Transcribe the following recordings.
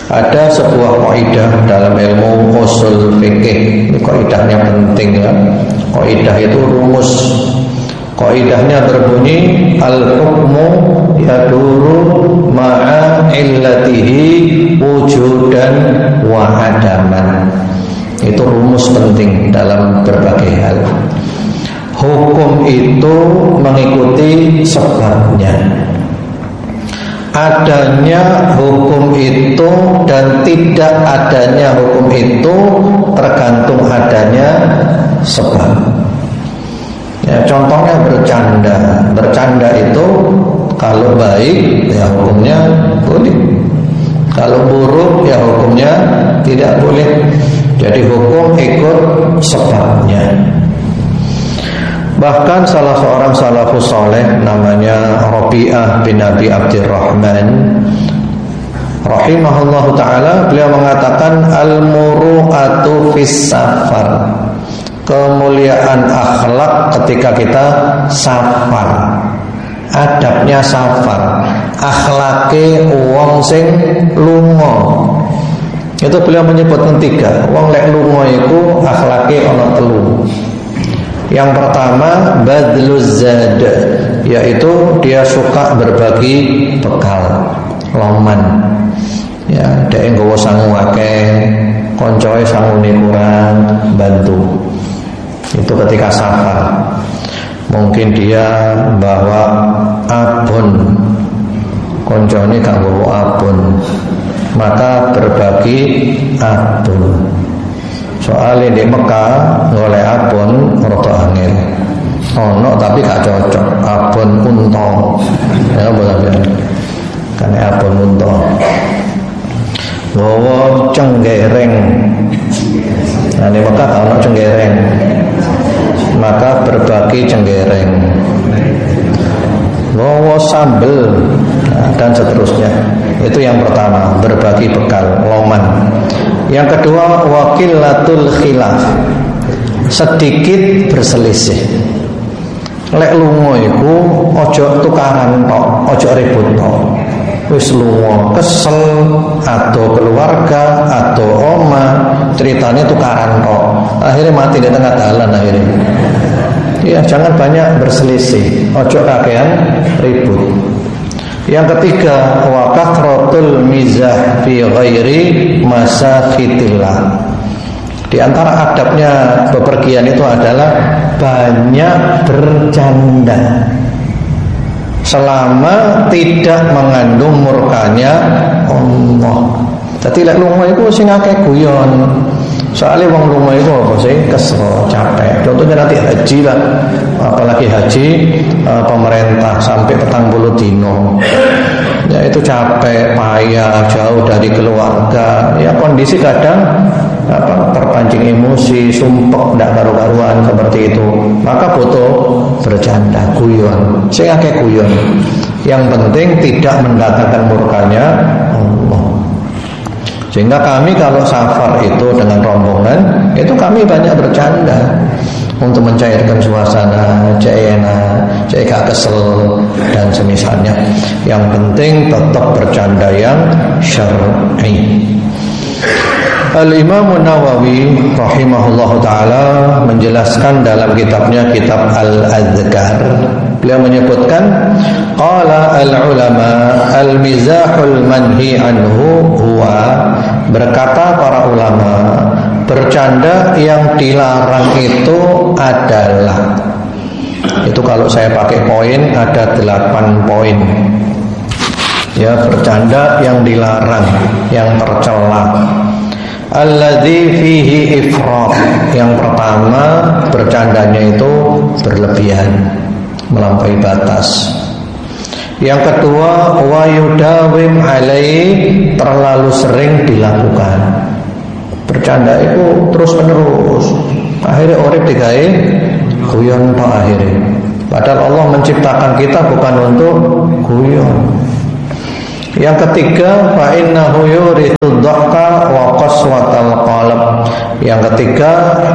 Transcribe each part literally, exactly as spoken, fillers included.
Ada sebuah kaidah dalam ilmu usul fikih. Ini kaidahnya penting ya. Kaidah itu rumus. Kaidahnya berbunyi al-hukmu yaduru ma'a illatihi wujudan wa adaman. Itu rumus penting dalam berbagai hal. Hukum itu mengikuti sebabnya. Adanya hukum itu dan tidak adanya hukum itu tergantung adanya sebab. Ya, contohnya bercanda. Bercanda itu kalau baik ya hukumnya boleh. Kalau buruk ya hukumnya tidak boleh. Jadi hukum ikut sebabnya. Bahkan salah seorang salafus saleh namanya Rabi'ah bin Abi Abdurrahman rahimahullahu ta'ala, beliau mengatakan al-muru'atu fis safar, kemuliaan akhlak ketika kita safar, adabnya safar, akhlake wong sing lunga. Itu beliau menyebutkan tiga. Wong lek lunga iku akhlake ana telu. Yang pertama badluz zad, yaitu dia suka berbagi bekal, loman. Ya, dhek nggawa sangu akeh, koncoe sangune kurang, bantu. Itu ketika safar. Mungkin dia bawa abon, koncone gak bawa abon, maka berbagi abon. Soalnya di Mekah ngoleh abon rada angel. Ono tapi gak cocok, abon unta. Ya boleh. Kan abon unta. Bawa cenggereng. Nah di Mekah ono cenggereng. Maka berbagi cenggereng. Bawa sambel, nah, dan seterusnya. Itu yang pertama, berbagi bekal, loman. Yang kedua wakilatul khilaf, sedikit berselisih. Lek lunga iku ojo tukaran tok, ojo ribut tok. Wis lunga kesel atau keluarga atau oma ceritanya tukaran tok. Akhirnya mati di tengah jalan akhirnya. Ya jangan banyak berselisih, ojo kakean ribut. Yang ketiga wa kathratul mizah fi ghairi masakhitillah. Di antara adabnya bepergian itu adalah banyak bercanda selama tidak mengandung murkanya Allah. Jadi lek lunga iku sing akeh guyon. Soalnya wong lunga itu apa sih? Kesel, capek. Contohnya nanti haji lah, apalagi haji uh, pemerintah sampai petang puluh dino. Ya itu capek, payah, jauh dari keluarga. Ya kondisi kadang apa terpancing emosi, sumpek, tidak karu-karuan seperti itu. Maka butuh bercanda, guyon. Sing akeh guyon. Yang penting tidak mendatangkan murkanya Allah. Sehingga kami kalau safar itu dengan rombongan, itu kami banyak bercanda untuk mencairkan suasana, cek enak, cek gak kesel dan semisalnya. Yang penting tetap bercanda yang syar'i. Al-Imam Nawawi rahimahullahu ta'ala menjelaskan dalam kitabnya kitab Al-Adhkar. Beliau menyebutkan qala al-ulama al-mizahul manhi anhu huwa, berkata para ulama, bercanda yang dilarang itu adalah, itu kalau saya pakai poin ada delapan poin. Ya, bercanda yang dilarang, yang tercela. Alladzi fihi ifrat, yang pertama bercandanya itu berlebihan, melampaui batas. Yang kedua wa yudawim alaihi, terlalu sering dilakukan. Bercanda itu terus menerus, akhirnya orang digawe guyon tok akhirnya. Padahal Allah menciptakan kita bukan untuk guyon. Yang ketiga fa innahu yurithu dhahka wa qaswatal qalb. Yang ketiga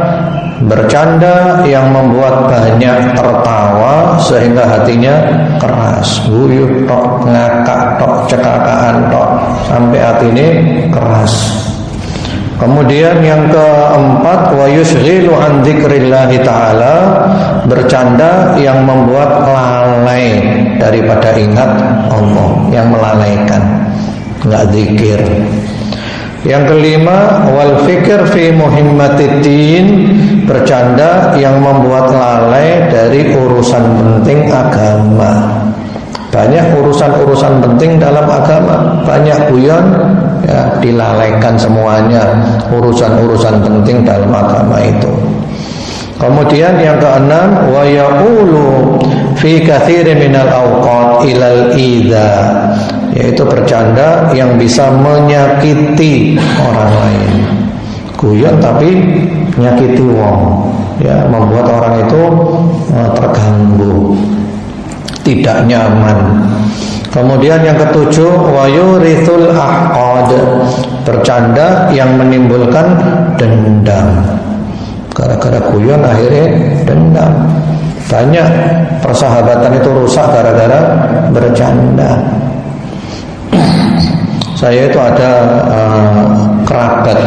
bercanda yang membuat banyak tertawa sehingga hatinya keras, guyu tok, ngakak tok, cekakaan tok. sampai hati ini keras. Kemudian yang keempat, wa yushghilu an dzikrillahi ta'ala, bercanda yang membuat lalai daripada ingat Allah, yang melalaikan, enggak zikir. Yang kelima, wal fikr fi muhimmatiddin, bercanda yang membuat lalai dari urusan penting agama. Banyak urusan-urusan penting dalam agama, banyak guyon, ya, dilalaikan semuanya urusan-urusan penting dalam agama itu. Kemudian yang keenam, wa yaqulu fi katsirin minal awqat ilal idza, yaitu bercanda yang bisa menyakiti orang lain. Guyon tapi nyakiti wong, ya, membuat orang itu uh, terganggu, tidak nyaman. Kemudian yang ketujuh, wa yurithul ahqad, bercanda yang menimbulkan dendam. Gara-gara guyon akhirnya dendam. Banyak persahabatan itu rusak gara-gara bercanda. Saya itu ada uh, kerabat.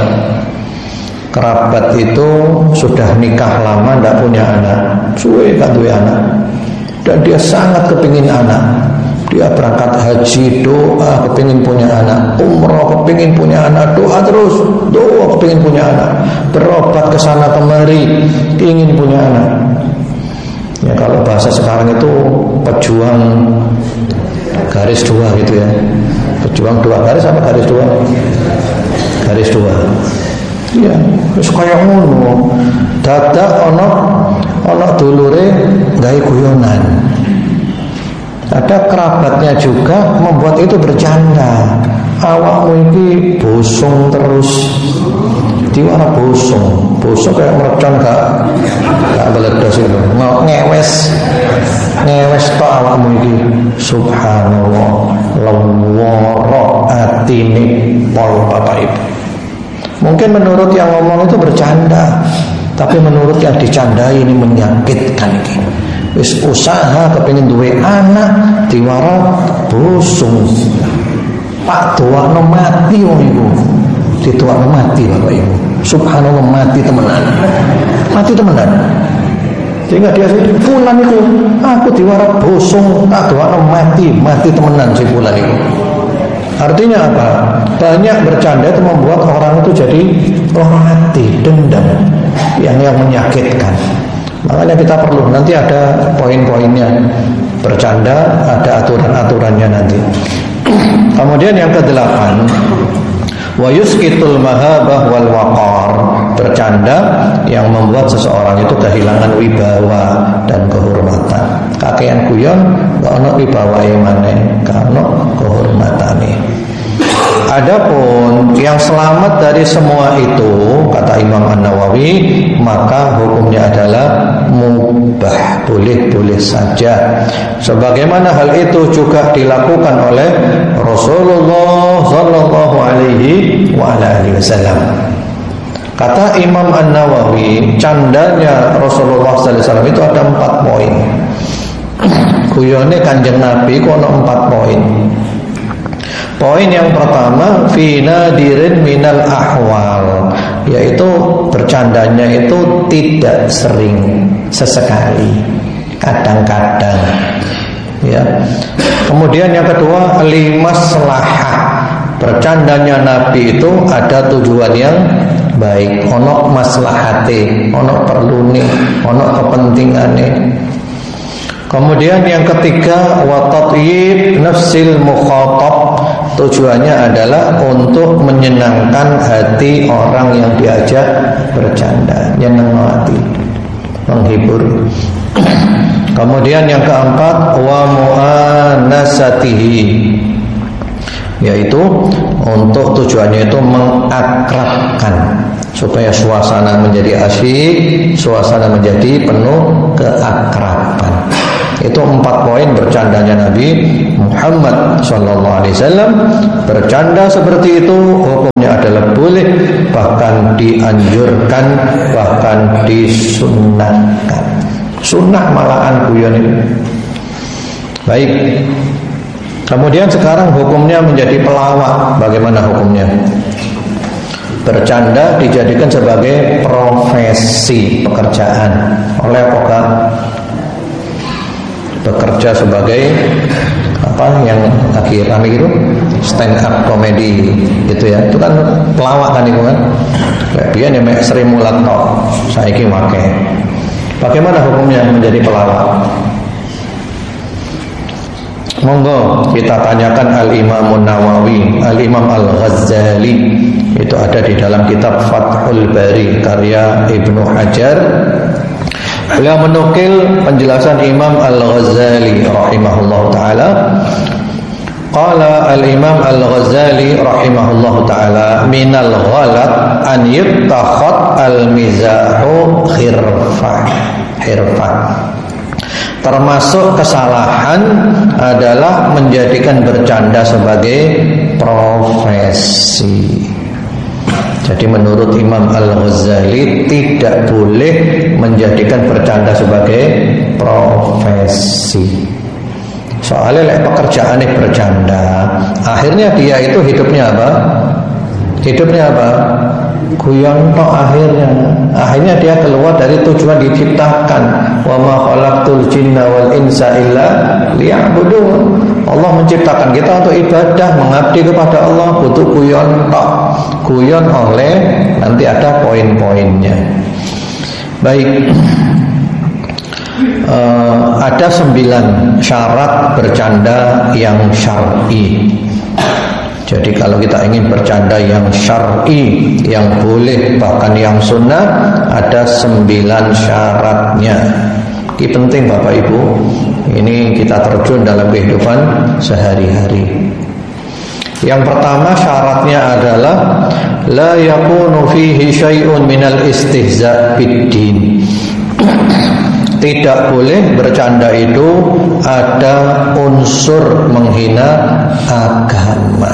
Kerabat itu sudah nikah lama, tidak punya anak, suwe gak punya anak. Dan dia sangat kepingin anak. Dia berangkat haji, doa kepingin punya anak, umroh kepingin punya anak, doa terus, doa kepingin punya anak, berobat ke sana kemari, ingin punya anak. Ya, kalau bahasa sekarang itu pejuang garis dua gitu ya. Pejuang dua garis apa garis dua? Garis dua. Iya, wis kaya ngono. Dadak ana ana dulure gawe guyonan. Ada kerabatnya juga membuat itu bercanda. Awakmu iki bosong terus. Diwara bosong. Bosong kayak mercon gak gak beledos itu. Mau ngewes. Ngewes tok awakmu iki. Subhanallah. Lawara atine pol Bapak Ibu. Mungkin menurut yang ngomong itu bercanda, tapi menurut yang dicandai ini menyakitkan iki. Wis usaha kepengin duwe anak diwara bosong. Pak tuwakno mati wong iku. Dituwakno mati Bapak Ibu. Subhanallah, mati temenan. Mati temenan. Sehingga dia sedih, fulan iku aku diwara bosong, tak tuwakno mati, mati temenan si fulan iku. Artinya apa? Banyak bercanda itu membuat orang itu jadi lara hati, dendam, yang yang menyakitkan. Makanya kita perlu, nanti ada poin-poinnya. Bercanda ada aturan-aturannya nanti. Kemudian yang kedelapan, wa yusqitul mahabah wal waqar, bercanda yang membuat seseorang itu kehilangan wibawa dan kehormatan. Kakean guyon gak ono wibawae maneh, gak ono kehormatane. Adapun yang selamat dari semua itu, kata Imam An-Nawawi, maka hukumnya adalah mubah, boleh-boleh saja. Sebagaimana hal itu juga dilakukan oleh Rasulullah sallallahu alaihi wa alihi wasallam. Kata Imam An-Nawawi, candanya Rasulullah sallallahu alaihi wasallam itu ada empat poin. Guyone Kanjeng Nabi ku ada empat poin. Poin yang pertama, fi nadirin minal ahwal, yaitu bercandanya itu tidak sering, sesekali, kadang-kadang, ya. Kemudian yang kedua, limaslahah, bercandanya Nabi itu ada tujuan yang baik, ono maslahate, ono perlune, ono kepentingane. Kemudian yang ketiga, wa tatyib nafsil mukhatab, tujuannya adalah untuk menyenangkan hati orang yang diajak bercanda, nyeneng hati, menghibur. Kemudian yang keempat, wa mu'anasatihi, yaitu untuk tujuannya itu mengakrabkan, supaya suasana menjadi asyik, suasana menjadi penuh keakraban. Itu empat poin bercandanya Nabi Muhammad sallallahu alaihi wasallam. Bercanda seperti itu hukumnya adalah boleh, bahkan dianjurkan, bahkan disunnahkan. Sunnah malahan guyon ini. Baik. Kemudian sekarang hukumnya menjadi pelawak. Bagaimana hukumnya? Bercanda dijadikan sebagai profesi pekerjaan. Oleh apakah bekerja sebagai apa yang lagi rame gitu, stand up comedy gitu ya, itu kan pelawak kan itu kan. Kayak dia nih mek Sri Mulat tok saiki make. Bagaimana hukumnya menjadi pelawak? Monggo kita tanyakan Al-Imam Nawawi, Al-Imam Al-Ghazali. Itu ada di dalam kitab Fathul Bari karya Ibnu Hajar. Beliau menukil penjelasan Imam Al-Ghazali rahimahullah ta'ala. Qala Al-Imam Al-Ghazali rahimahullah ta'ala, minal ghalat an yuttakhad al-mizahu khirfah. Khirfah. Termasuk kesalahan adalah menjadikan bercanda sebagai profesi. Jadi menurut Imam Al-Ghazali tidak boleh menjadikan bercanda sebagai profesi. Soalnya like, pekerjaannya bercanda, akhirnya dia itu hidupnya apa? Hidupnya apa? Guyon tok akhirnya. Akhirnya dia keluar dari tujuan diciptakan. Wa ma khalaqtul jinna wal insa illa liya'budun. Allah menciptakan kita untuk ibadah, mengabdi kepada Allah, butuh guyon tok. Guyon oleh nanti ada poin-poinnya. Baik. Uh, ada sembilan syarat bercanda yang syar'i. Jadi kalau kita ingin bercanda yang syar'i, yang boleh, bahkan yang sunnah, ada sembilan syaratnya. Ini penting Bapak Ibu. Ini kita terjun dalam kehidupan sehari-hari. Yang pertama syaratnya adalah la yakunu fihi syai'un minal istihza' bid-din. Tidak boleh bercanda itu ada unsur menghina agama.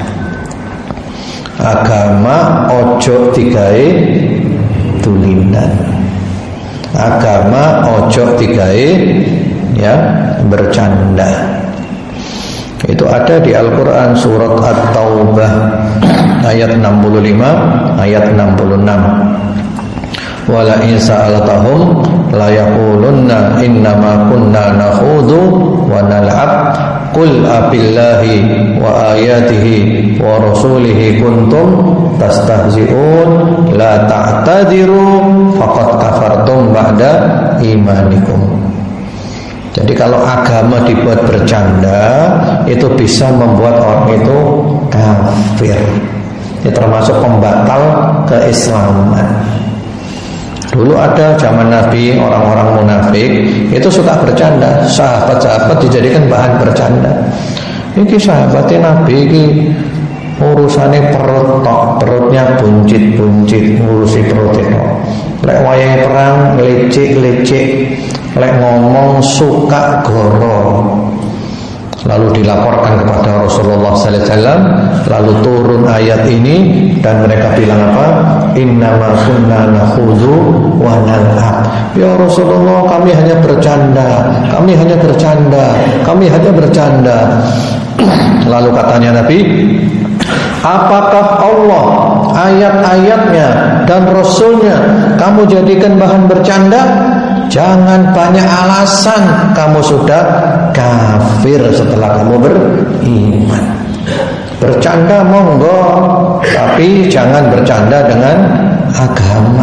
Agama ojo digawe tulinan. Agama ojo digawe ya bercanda. Itu ada di Al-Quran surat At-Taubah ayat enam puluh lima, ayat enam puluh enam. Wala in sa'altahum la yaqulunna innama kunna nakhudhu wa nal'ab qul abillahi wa ayatihi wa rasulihi kuntum tastahzi'un la ta'tadiru faqad kafartum ba'da imanikum. Jadi kalau agama dibuat bercanda, itu bisa membuat orang itu kafir. Itu termasuk pembatal keislaman. Dulu ada zaman Nabi, orang-orang munafik itu suka bercanda. Sahabat-sahabat dijadikan bahan bercanda. Ini sahabatnya Nabi ini urusannya perut tok, perutnya buncit-buncit, ngurusi perut itu. Lek wayahe perang lecek-lecek, lek ngomong suka goro. Lalu dilaporkan kepada Rasulullah sallallahu alaihi wasallam, lalu turun ayat ini dan mereka bilang apa? Innama kunna nakhudhu wa nal'ab. Ya Rasulullah, kami hanya bercanda, kami hanya bercanda, kami hanya bercanda. Lalu katanya Nabi, apakah Allah ayat-ayatnya dan Rasulnya kamu jadikan bahan bercanda? Jangan banyak alasan, kamu sudah kafir setelah kamu beriman. Bercanda monggo, tapi jangan bercanda dengan agama.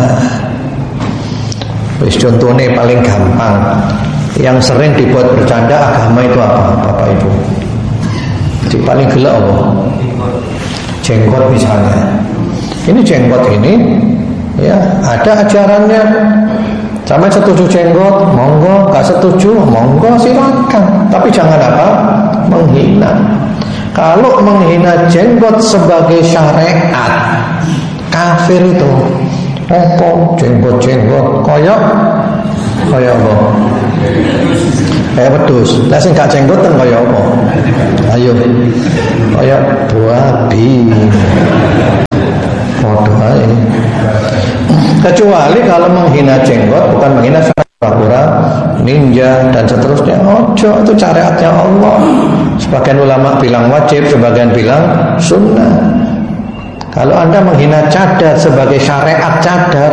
Wis contohnya paling gampang, yang sering dibuat bercanda agama itu apa, Bapak Ibu? Jadi paling gelap apa? Jenggot misalnya. Ini jenggot ini, ya ada ajarannya. Sama setuju jenggot, monggo. Gak setuju, monggo silakan. Tapi jangan apa? Menghina. Kalau menghina jenggot sebagai syariat, kafir itu. Apa? Jenggot-jenggot koyok, koyok apa? Kayak wedhus. Lah sing gak jenggot ten koyok apa? Ayo. Koyok babi. Waduh ini. Kecuali kalau menghina jenggot bukan menghina syariat. kura-kura, ninja dan seterusnya. Ojo, itu syariatnya Allah. Sebagian ulama bilang wajib, sebagian bilang sunnah. Kalau Anda menghina cadar sebagai syariat cadar,